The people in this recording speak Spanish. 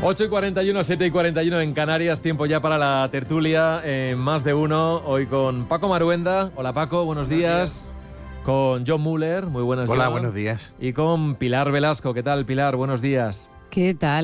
8:41, 7:41 en Canarias, tiempo ya para la tertulia, más de uno, hoy con Paco Maruenda. Hola Paco, buenos días. Con John Muller, muy buenos días. Hola, buenos días. Y con Pilar Velasco, ¿qué tal Pilar? Buenos días. ¿Qué tal?